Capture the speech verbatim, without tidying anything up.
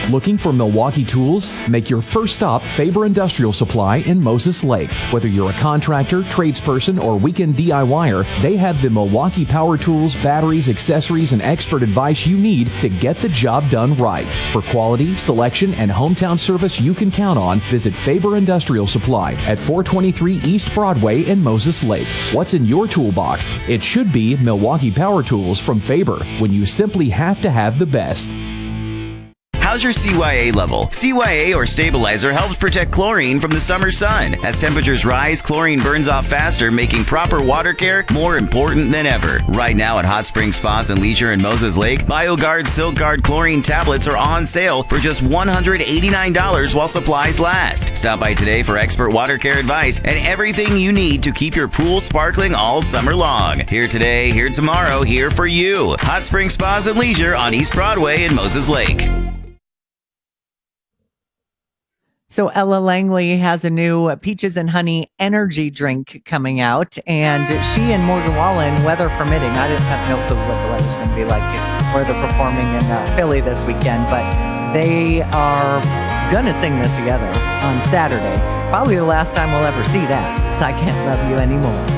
Looking for Milwaukee tools? Make your first stop Faber Industrial Supply in Moses Lake. Whether you're a contractor, tradesperson, or weekend DIYer, they have the Milwaukee power tools, batteries, accessories, and expert advice you need to get the job done right. For quality, selection, and hometown service you can count on, visit Faber Industrial Supply at four twenty-three East Broadway in Moses Lake. What's in your toolbox? It should be Milwaukee power tools from Faber, when you simply have to have the best. How's your C Y A level? C Y A or stabilizer helps protect chlorine from the summer sun. As temperatures rise, chlorine burns off faster, making proper water care more important than ever. Right now at Hot Spring Spas and Leisure in Moses Lake, BioGuard Silk Guard chlorine tablets are on sale for just one hundred eighty-nine dollars while supplies last. Stop by today for expert water care advice and everything you need to keep your pool sparkling all summer long. Here today, here tomorrow, here for you. Hot Spring Spas and Leisure on East Broadway in Moses Lake. So Ella Langley has a new Peaches and Honey energy drink coming out, and she and Morgan Wallen, weather permitting, I didn't have no clue what the weather's going to be like where they're performing in uh, Philly this weekend, but they are going to sing this together on Saturday. Probably the last time we'll ever see that. So I Can't Love You Anymore.